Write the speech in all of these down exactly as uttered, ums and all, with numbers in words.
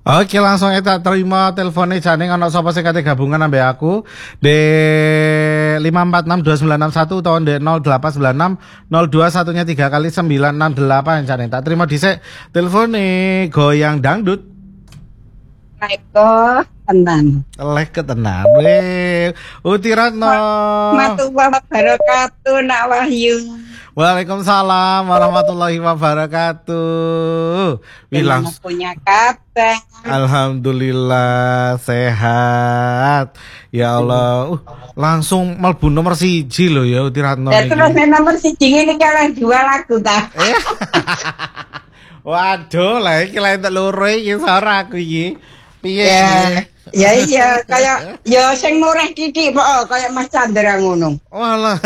Oke, langsung kita terima teleponnya Janing ana sapa sing kate gabungan ambek aku di lima empat enam dua sembilan enam satu tahun di nol delapan sembilan enam nol dua satunya tiga kali sembilan enam delapan Janing. Tak terima dhisik telepone goyang dangdut. Eko tenan. Leh ketenan. Weh, Utiratno. Warahmatullahi wabarakatuh, Nak Wahyu. Waalaikumsalam warahmatullahi wabarakatuh. Bilang punya kabar. Alhamdulillah sehat. Ya Allah. Uh, langsung mlebu nomor siji lho ya Utiratno. Ya terus nomor siji ini kalau dua lagu ta. Waduh, lah iki lha entuk loro iki ora aku iki. Piye? Ya iya kayak ya sing murah titik kok kayak Mas Chandra ngono. Walah.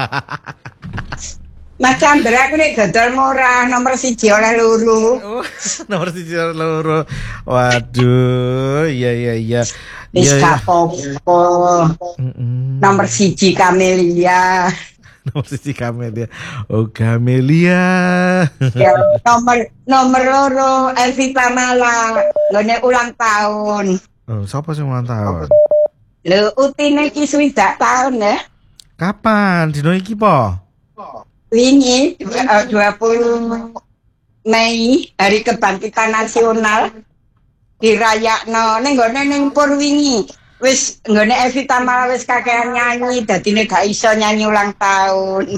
Mas Chandra aku nek dodol murah nomor siji oleh loro. Oh, nomor siji oleh loro. Waduh, iya iya iya. Wis apa-apa. Nomor siji Kamelia. Nomor siji Kamelia. Oh Kamelia. Ya, nomor nomor loro Elvita Mala. Ngene ulang tahun. Oh, siapa sih ulang tahun? Lho, Utine iki swidak tahun ya. Kapan? Dino iki po? Wingi dua puluh Mei Hari Kebangkitan Nasional dirayakno ning nggone ning Purwingi. Wis nggone Evita Mala wis kakean nyanyi dadine gak iso nyanyi ulang tahun.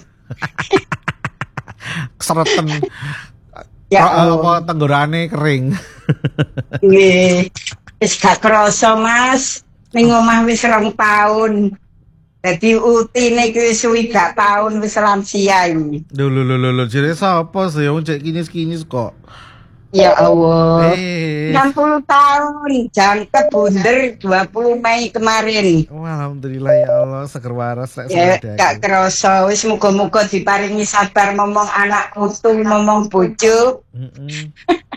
Kesereten. Ya apa tenggorane kering. Nggih. Wis gak krasa Mas, ning omah wis rong tahun. Dadi Utine iki wis swidak tahun wis lansia iki. Lho lho lho lho jere sapa sih wong cek kinis-kinis kok. Ya Allah. Eh. enam puluh tahun jangan kebunder dua puluh Mei kemarin. Oh, alhamdulillah ya Allah seger waras lek ya, gak kerasa wis muga-muga diparingi sabar momong anak putu momong bojo. Heeh.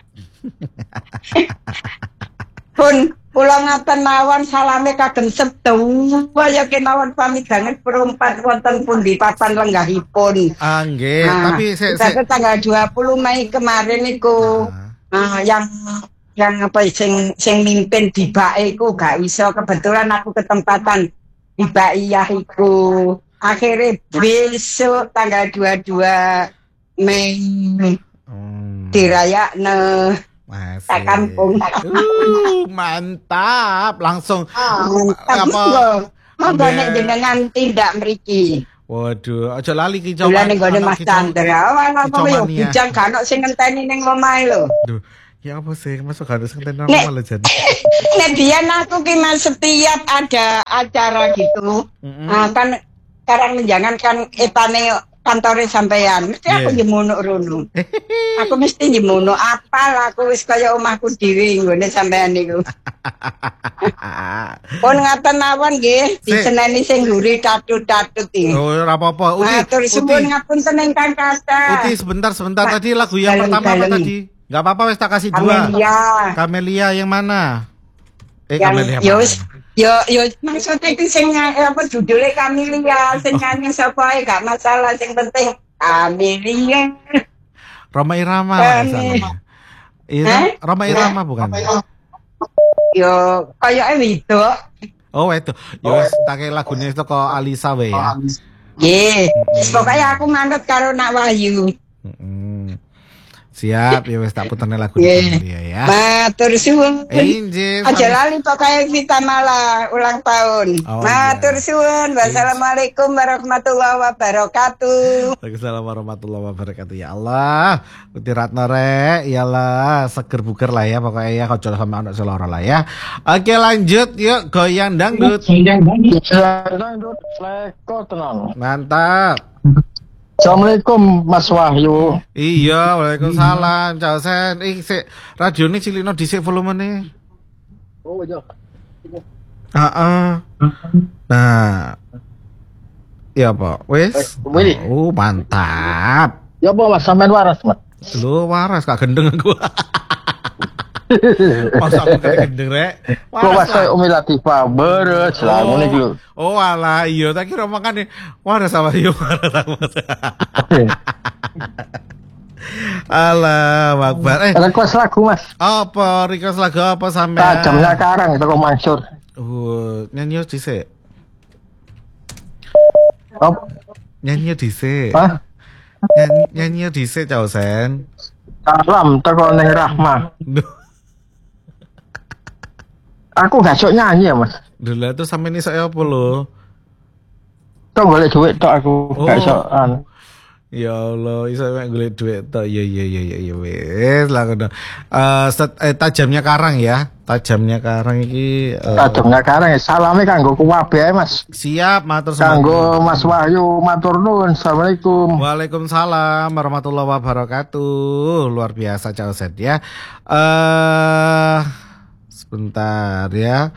Pun kula ngaten mawon salame kagem sedaya kemawon pamit banget perempat wonten pundi papan lenggahipun. Ah nggih, nah, tapi saya se tanggal dua puluh Mei kemarin niku ah, yang yang apa sing sing mimpin dibake iku gak iso kebetulan aku ketempatan dibaki yahiku. Akhirnya besok tanggal dua puluh dua Mei hmm. dirayakne Masih. kampung. Uh, mantap, langsung. Ah, mantap apa? Monggo nek jenengan tindak mriki. Waduh, aja lali ki jaman. Lah ning gone Mas Chandra, ana apa yo bijang gak ono sing ngenteni ning omahe lho. Duh, ya apa sih masuk harus ngenteni nang omah lho Jan. Nek biyen aku ki Mas setiap ada acara gitu. Mm-hmm. Nah, kan sekarang menjangankan etane kantore sampean, mesti aku yeah. nyemono rono. Aku mesti nyemono apal aku wis kaya omahku dhewe nggone sampean niku. Pun ngaten mawon nggih, diseneni sing nguri catut-catut iki. Oh, ora apa-apa. Uti. Matur suwun ngapunten ingkang kathah. Uti sebentar sebentar Ma tadi lagu yang galeng, pertama galeng. Apa tadi? Enggak apa-apa wis tak kasih dua. Kamelia. Kamelia yang mana? Eh yang, Kamelia. Yo yo yo maksudnya itu sing apa judulnya Kamelia, sing nyanyi sapa ae gak masalah, sing penting Kamelia. Roma Irama misalnya. Iya, Roma Irama bukan? Yo kayake wedok. Oh, itu. Yo wis tak lagune itu kok Alisa wae ya. Nggih. Wis pokoke aku manut karo Nak Wahyu. Heeh. Siap, ya wis tak puterne lagu yeah. dia ya. Matur suwun. Injil. Aja lali pokoke Vita Mala ulang tahun. Oh, matur suwun. Wassalamualaikum warahmatullahi wabarakatuh. Waalaikumsalam warahmatullahi wabarakatuh. Ya Allah, Utiratno rek, iyalah seger buger lah ya pokoknya ya kocok sama anak selora lah ya. Oke, lanjut yuk goyang dangdut. Goyang dangdut. Leko tenang. Mantap. Assalamualaikum Mas Wahyu. Iya, waalaikumsalam. Ciao Sen. Ih, sik radione cilino dhisik volumene. Oh, iya. Heeh. Nah. Ya, Pak. Wis. Oh, mantap. Ya, Pak, Mas sampean waras, Mas. Lu waras gak gendeng aku. Masa aku kayak gendeng rek. Kok saya Umi Latifah beres lah ngono iki lho. Oh alah iya tak kira makane waras sama yo waras sama. Alah, Akbar. Eh, Request lagu Mas. apa request lagu apa sampai? Tajamnya karang itu kok Mansur. Uh, nyanyi dhisik. Oh, Nyanyi dhisik. ah, Nyanyi, nyanyi dhisik Cak Osen. salam teko ning Rahma. Duh, Aku gak sok nyanyi ya Mas. dulu tuh sampai ini saya apa lo? Kok golek duit tok aku gak Oh. sok anu. Ya Allah, iso mek golek duit tok. Ya ya ya ya ya wis lah ngono. Eh set- eh, tajamnya karang ya. Tajamnya karang iki eh, Tajamnya karang salame kanggo kuwabe ae Mas. siap matur sembah. Kanggo Mas Wahyu matur nuwun. Assalamualaikum. Waalaikumsalam warahmatullahi wabarakatuh. Luar biasa Cak Oset ya. Eh sebentar ya.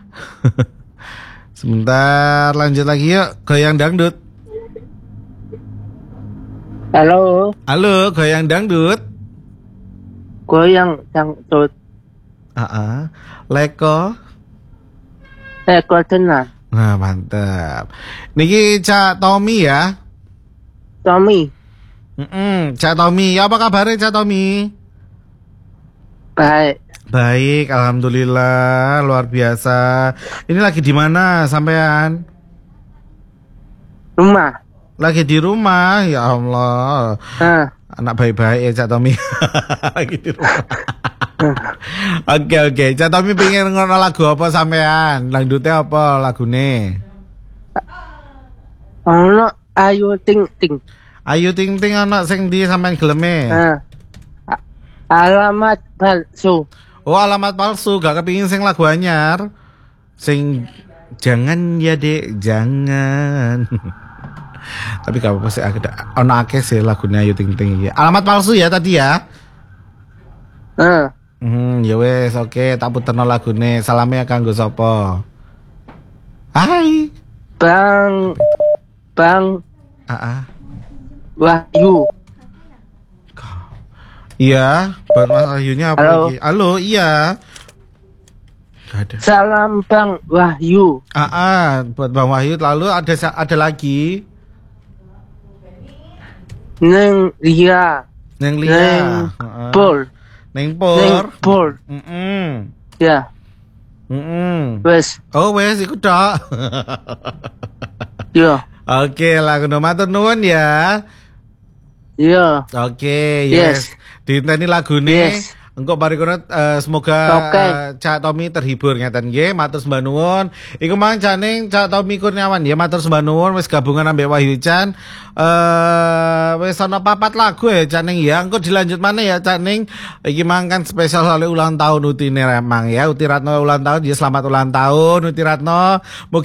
Sebentar lanjut lagi yuk goyang dangdut. Halo, Halo, goyang dangdut. goyang dangdut, Ah, Leko. Eko Tenan, Nah, mantap. Niki Cak Tommy ya. Tommy, Mm-mm, Cak Tommy, apa kabarnya Cak Tommy? baik, Baik, alhamdulillah, luar biasa. Ini lagi di mana sampean? rumah, Lagi di rumah, ya Allah. ah, Anak baik-baik ya Cak Tommy. Lagi di rumah. Oke oke, Cak Tommy pengen ngono lagu apa sampean? Dangdutnya apa lagune? ono ayu ting ting, Ayu ting ting anak sing di sampean geleme. ah, A- alamat palsu, Oh alamat palsu, gak kepingin sing lagu anyar. Sing jangan ya dek, jangan. Tapi gak apa-apa sih, ada ono akeh sih lagunya Ayu Ting Ting iki. Alamat palsu ya tadi ya. ah, Hmm, ya wes oke, tak puterno lagune. Salamnya kanggo sapa? Hai. bang, bang Ah, ah. Wahyu, Iya, buat Mas Ayunya apa Halo. lagi? Halo, iya. Gak ada. salam bang Wahyu, Ah, ah, buat Bang Wahyu. Lalu ada sa- ada lagi. neng Lia, Neng neng Lia. Ah, ah. Pol, Neng neng Por. Pol, Mm-mm. ya, Mm-mm. wes, Oh wes ikut tok. yo, Oke, lagu matur nuwun ya. yo, Oke, Yes. yes. Diinteni lagune. Yes. Engko bari kono eh, semoga Oke. eh, Cak Tommy terhibur ngeten nggih, matur sembah nuwun. Iku mang janing Cak Tommy Kurniawan ya matur sembah nuwun wis gabungan ambek Wahyu Chan. Eh wis ana papat lagu ya Caning ya. Engko dilanjut mana ya Caning. Iki mang kan spesial soal ulang tahun Utine Remang ya. Uti Ratno ulang tahun ya selamat ulang tahun Uti Ratno.